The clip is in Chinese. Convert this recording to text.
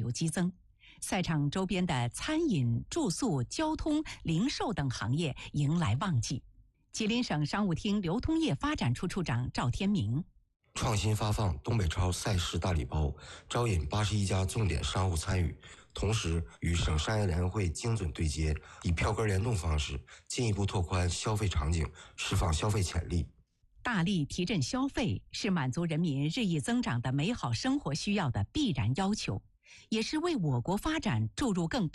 流激增。赛场周边的餐饮、住宿、交通、零售等行业迎来旺季。吉林省商务厅流通业发展处处长赵天明： 创新发放东北超赛事大礼包，招引81家重点商户参与，同时与省商业联合会精准对接，以票根联动方式进一步拓宽消费场景，释放消费潜力。 大力提振消费是满足人民日益增长的美好生活需要的必然要求，也是为我国发展注入更